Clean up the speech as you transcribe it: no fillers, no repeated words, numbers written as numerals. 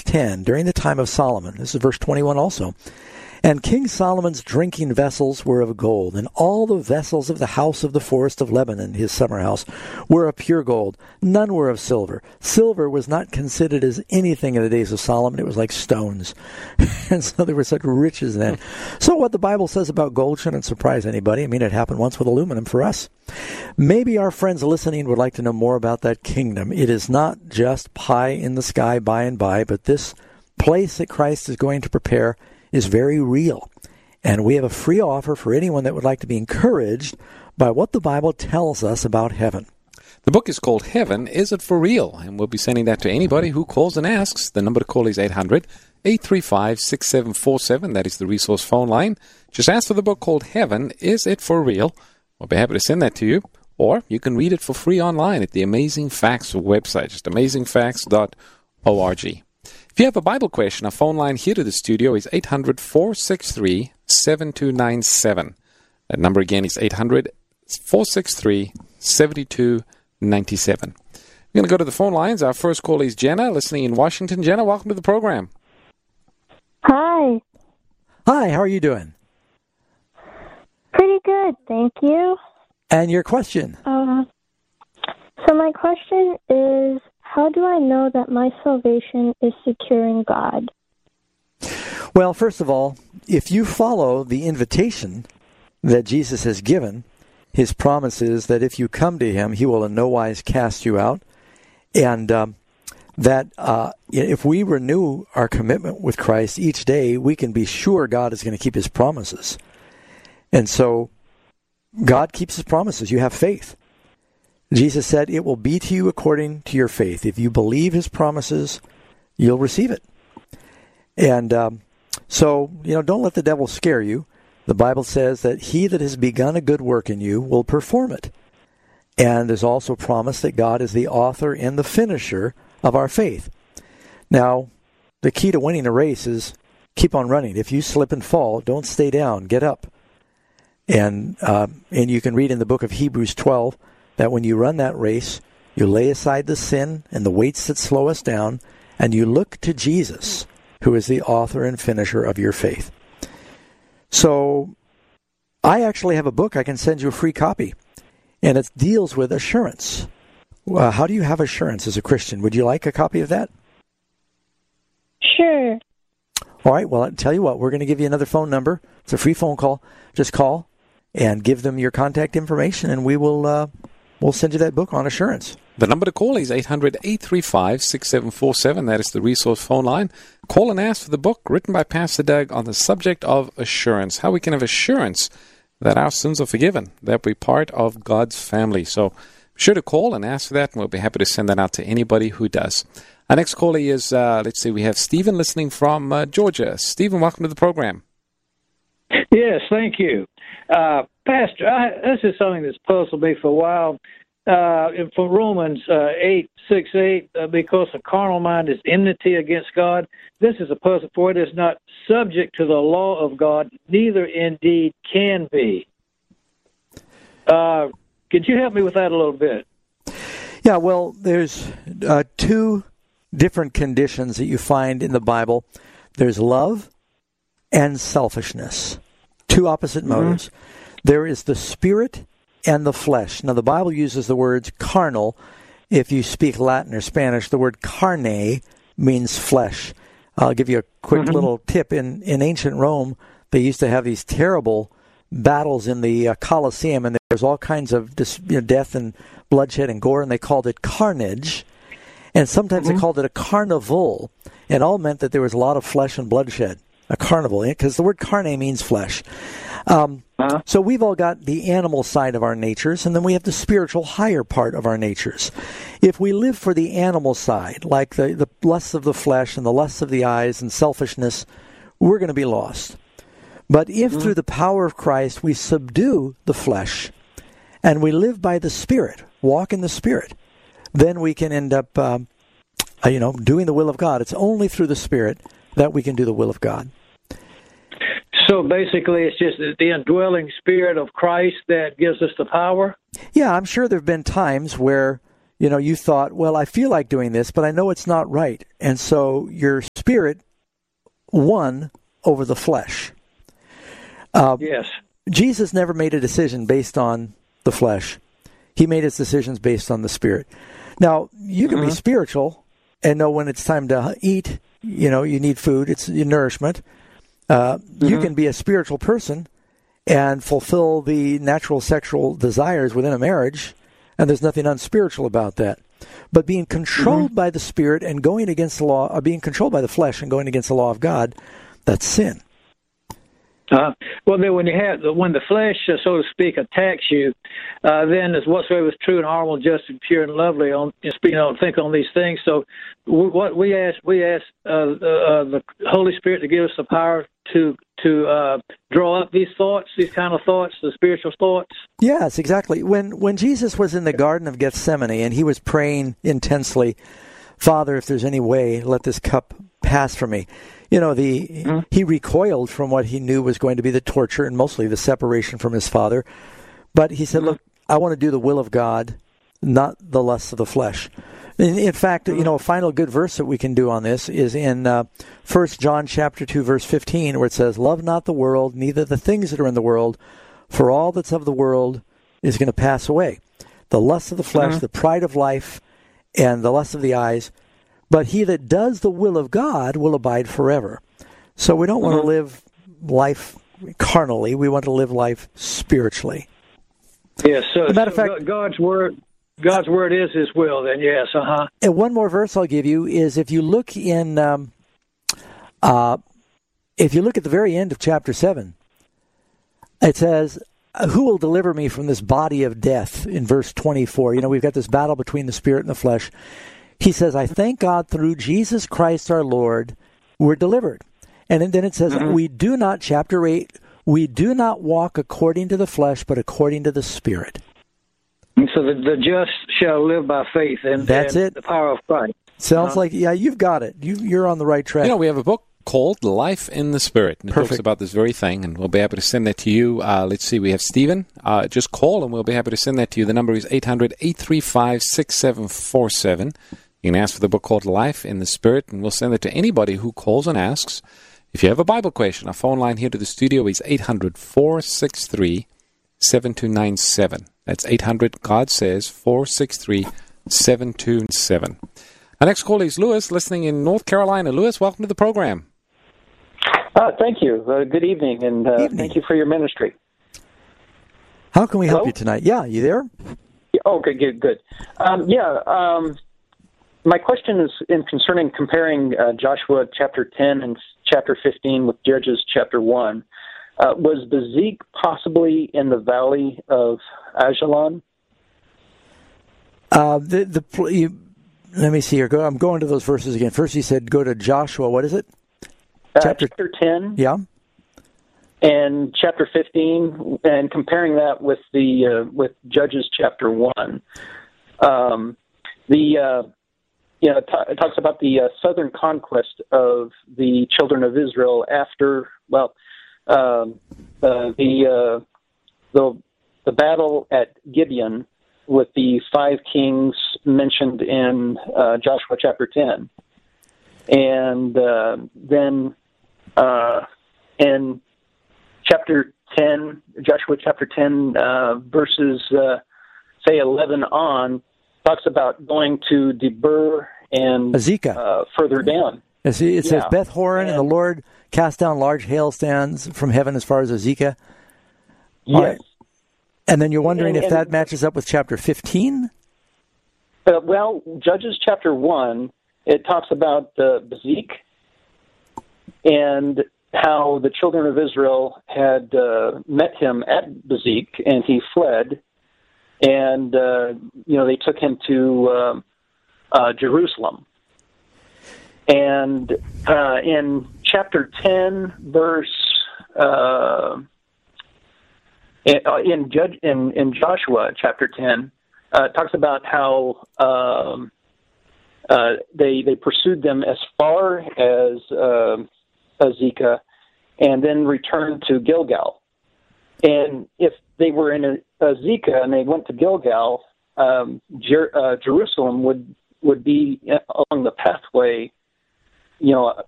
10, during the time of Solomon, this is verse 21 also, and King Solomon's drinking vessels were of gold, and all the vessels of the house of the forest of Lebanon, his summer house, were of pure gold. None were of silver. Silver was not considered as anything in the days of Solomon. It was like stones. And so there were such riches then. So what the Bible says about gold shouldn't surprise anybody. I mean, it happened once with aluminum for us. Maybe our friends listening would like to know more about that kingdom. It is not just pie in the sky by and by, but this place that Christ is going to prepare is very real. And we have a free offer for anyone that would like to be encouraged by what the Bible tells us about heaven. The book is called Heaven, Is It For Real? And we'll be sending that to anybody who calls and asks. The number to call is 800-835-6747. That is the resource phone line. Just ask for the book called Heaven, Is It For Real? We'll be happy to send that to you. Or you can read it for free online at the Amazing Facts website, just amazingfacts.org. If you have a Bible question, our phone line here to the studio is 800-463-7297. That number again is 800-463-7297. We're going to go to the phone lines. Our first call is Jenna, listening in Washington. Jenna, welcome to the program. Hi. Hi, how are you doing? Pretty good, thank you. And your question? So my question is, how do I know that my salvation is secure in God? Well, first of all, if you follow the invitation that Jesus has given, his promise is that if you come to him, he will in no wise cast you out. And that if we renew our commitment with Christ each day, we can be sure God is going to keep his promises. And so God keeps his promises. You have faith. Jesus said, it will be to you according to your faith. If you believe his promises, you'll receive it. And so, don't let the devil scare you. The Bible says that he that has begun a good work in you will perform it. And there's also promise that God is the author and the finisher of our faith. Now, the key to winning a race is keep on running. If you slip and fall, don't stay down. Get up. And you can read in the book of Hebrews 12 that when you run that race, you lay aside the sin and the weights that slow us down, and you look to Jesus, who is the author and finisher of your faith. So I actually have a book. I can send you a free copy, and it deals with assurance. How do you have assurance as a Christian? Would you like a copy of that? Sure. All right, well, I'll tell you what, we're going to give you another phone number. It's a free phone call. Just call and give them your contact information, and we'll send you that book on assurance. The number to call is 800-835-6747. That is the resource phone line. Call and ask for the book written by Pastor Doug on the subject of assurance, how we can have assurance that our sins are forgiven, that we're part of God's family. So be sure to call and ask for that, and we'll be happy to send that out to anybody who does. Our next caller is, we have Stephen listening from Georgia. Stephen, welcome to the program. Yes, thank you. Pastor, this is something that's puzzled me for a while. From Romans 8:6-8, because the carnal mind is enmity against God. This is a puzzle, for it is not subject to the law of God, neither indeed can be. Could you help me with that a little bit? Yeah, well, there's two different conditions that you find in the Bible. There's love and selfishness, two opposite motives. Mm-hmm. There is the spirit and the flesh. Now, the Bible uses the words carnal. If you speak Latin or Spanish, the word carne means flesh. I'll give you a quick little tip. In ancient Rome, they used to have these terrible battles in the Colosseum, and there's all kinds of death and bloodshed and gore, and they called it carnage. And sometimes they called it a carnival. It all meant that there was a lot of flesh and bloodshed, a carnival, because the word carne means flesh. So we've all got the animal side of our natures, and then we have the spiritual higher part of our natures. If we live for the animal side, like the lusts of the flesh and the lusts of the eyes and selfishness, we're going to be lost. But if through the power of Christ we subdue the flesh and we live by the Spirit, walk in the Spirit, then we can end up, doing the will of God. It's only through the Spirit that we can do the will of God. So basically, it's just the indwelling Spirit of Christ that gives us the power? Yeah, I'm sure there have been times where you thought, well, I feel like doing this, but I know it's not right. And so your spirit won over the flesh. Yes. Jesus never made a decision based on the flesh. He made his decisions based on the spirit. Now, you can be spiritual and know when it's time to eat. You need food. It's nourishment. You can be a spiritual person and fulfill the natural sexual desires within a marriage, and there's nothing unspiritual about that. But being controlled by the spirit and going against the law, or being controlled by the flesh and going against the law of God, that's sin. Well, then when the flesh, so to speak, attacks you, then is whatsoever is true and honorable, just and pure and lovely. Think on these things. So, what we ask the Holy Spirit to give us the power to draw up these kind of thoughts, the spiritual thoughts. Yes, exactly. When Jesus was in the Garden of Gethsemane and he was praying intensely, Father, if there's any way, let this cup pass from me. He recoiled from what he knew was going to be the torture and mostly the separation from his Father. But he said, look, I want to do the will of God, not the lusts of the flesh. In fact, a final good verse that we can do on this is in 1 John chapter 2, verse 15, where it says, love not the world, neither the things that are in the world, for all that's of the world is going to pass away. The lust of the flesh, the pride of life, and the lust of the eyes. But he that does the will of God will abide forever. So we don't want to live life carnally. We want to live life spiritually. Yes. So, matter of fact, God's word is His will. Then yes. And one more verse I'll give you is if you look in, if you look at the very end of chapter 7, it says, "Who will deliver me from this body of death?" In verse 24, we've got this battle between the spirit and the flesh. He says, I thank God through Jesus Christ our Lord, we're delivered. And then it says, we do not, chapter 8, we do not walk according to the flesh, but according to the Spirit. And so the just shall live by faith and the power of Christ. Sounds like, you've got it. You're on the right track. We have a book called Life in the Spirit. And it talks about this very thing, and we'll be able to send that to you. Let's see, we have Stephen. Just call, and we'll be happy to send that to you. The number is 800-835-6747. You can ask for the book called Life in the Spirit, and we'll send it to anybody who calls and asks. If you have a Bible question, our phone line here to the studio is 800-463-7297. That's 800-God-says-463-727. Our next caller is Lewis, listening in North Carolina. Lewis, welcome to the program. Thank you. Good evening, and thank you for your ministry. How can we help you tonight? Yeah, you there? Oh, good. My question is concerning comparing Joshua chapter 10 and chapter 15 with Judges chapter 1. Was Bezik possibly in the valley of Ajalon? Let me see here. I'm going to those verses again. First, you said go to Joshua. What is it? Chapter 10. Yeah. And chapter 15, and comparing that with with Judges chapter 1. It talks about the southern conquest of the children of Israel after, the battle at Gibeon with the 5 kings mentioned in Joshua chapter 10. And then in chapter 10, Joshua chapter 10, verses, 11 on, talks about going to Debir and Azekah. Further down. It says Beth Horon, and the Lord cast down large hailstones from heaven as far as Azekah. Yes. Right. And then you're wondering if that matches up with chapter 15? Judges chapter 1, it talks about Bezik and how the children of Israel had met him at Bezik, and he fled. And, they took him to Jerusalem. And in chapter 10, verse, in Joshua chapter 10, it talks about how they pursued them as far as Azekah and then returned to Gilgal. And if they were in Azekah and they went to Gilgal, Jerusalem would be along the pathway,